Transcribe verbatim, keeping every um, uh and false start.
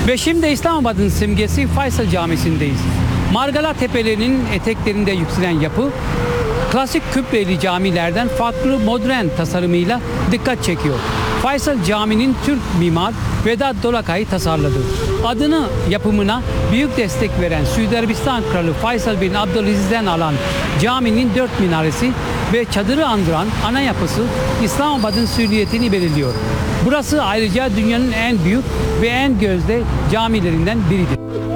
Ve şimdi İslamabad'ın simgesi Faysal Camisi'ndeyiz. Margala tepelerinin eteklerinde yükselen yapı, klasik kübbeli camilerden farklı modern tasarımıyla dikkat çekiyor. Faysal Camii'nin Türk mimar Vedat Dolakay tasarladı. Adını yapımına büyük destek veren Suudi Arabistan Kralı Faysal bin Abdülaziz'den alan caminin dört minaresi ve çadırı andıran ana yapısı İslamabad'ın sürriyetini belirliyor. Burası ayrıca dünyanın en büyük ve en gözde camilerinden biridir.